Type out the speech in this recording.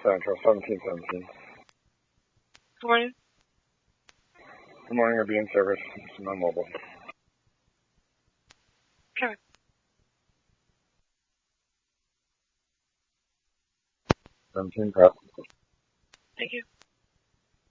Central, 1717. Good morning. Good morning, I'll be in service. It's my mobile. Sure. 17 prep. Thank you.